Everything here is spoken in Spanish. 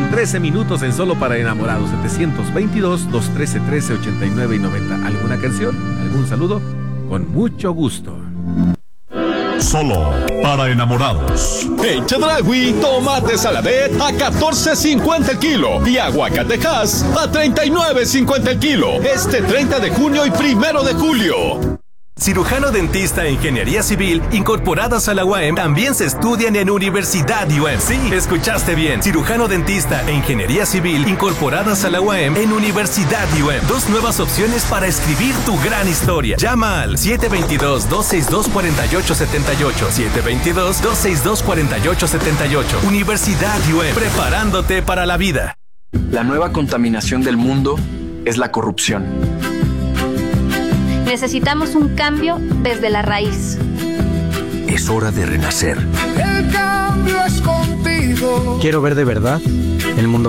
con 13 minutos en Solo para Enamorados. 722-213-1389 y 90. ¿Alguna canción? ¿Algún saludo? Con mucho gusto. Solo para enamorados. En Chedraui, tomate saladet a $14.50 el kilo y aguacatejas a $39.50 el kilo. Este 30 de junio y 1 de julio. Cirujano dentista e ingeniería civil incorporadas a la UAM también se estudian en Universidad UAM. Sí, escuchaste bien. Cirujano dentista e ingeniería civil incorporadas a la UAM en Universidad UAM. 2 nuevas opciones para escribir tu gran historia. Llama al 722-262-4878. 722-262-4878. Universidad UAM. Preparándote para la vida. La nueva contaminación del mundo es la corrupción. Necesitamos un cambio desde la raíz. Es hora de renacer. El cambio es contigo. Quiero ver de verdad el mundo